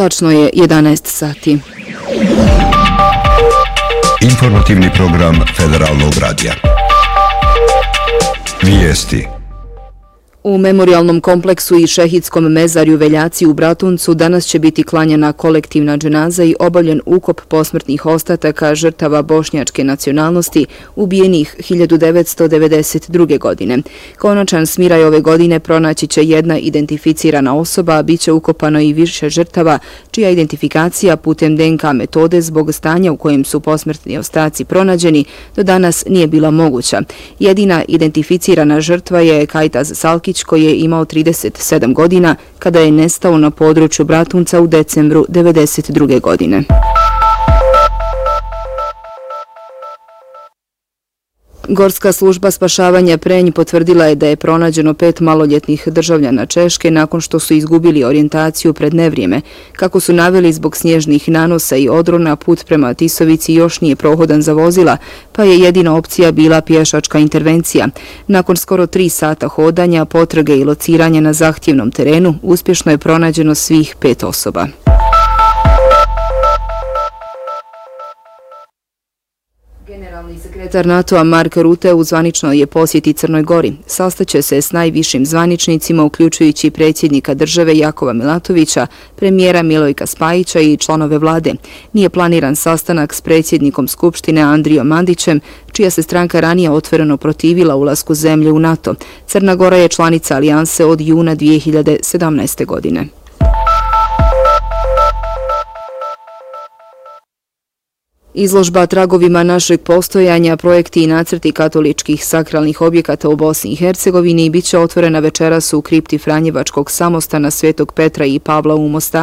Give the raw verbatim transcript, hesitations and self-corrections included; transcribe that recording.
Tačno je jedanaest sati. Informativni program Federalnog radija. Vijesti. U memorialnom kompleksu i šehidskom mezarju Veljaci u Bratuncu danas će biti klanjana kolektivna dženaza i obavljen ukop posmrtnih ostataka žrtava bošnjačke nacionalnosti ubijenih hiljadu devetsto devedeset druge. godine. Konačan smiraj ove godine pronaći će jedna identificirana osoba, a bit će ukopano i više žrtava, čija identifikacija putem D N K metode zbog stanja u kojem su posmrtni ostaci pronađeni do danas nije bila moguća. Jedina identificirana žrtva je Kajtaz Salkić, koji je imao trideset sedam godina kada je nestao na području Bratunca u decembru devedeset druge. godine. Gorska služba spašavanja Prenj potvrdila je da je pronađeno pet maloljetnih državljana Češke nakon što su izgubili orijentaciju pred nevrijeme. Kako su naveli, zbog snježnih nanosa i odrona, put prema Tisovici još nije prohodan za vozila, pa je jedina opcija bila pješačka intervencija. Nakon skoro tri sata hodanja, potrage i lociranja na zahtjevnom terenu, uspješno je pronađeno svih pet osoba. Generalni sekretar NATO-a Mark Rutte u zvaničnoj je posjeti Crnoj Gori. Sastaće se s najvišim zvaničnicima, uključujući predsjednika države Jakova Milatovića, premijera Milojka Spajića i članove vlade. Nije planiran sastanak s predsjednikom Skupštine Andrijom Mandićem, čija se stranka ranije otvoreno protivila ulasku zemlje u NATO. Crna Gora je članica alijanse od juna dvije hiljade sedamnaeste. godine. Izložba tragovima našeg postojanja, projekti i nacrti katoličkih sakralnih objekata u Bosni i Hercegovini bit će otvorena večeras u kripti Franjevačkog samostana Svetog Petra i Pavla u Mostaru.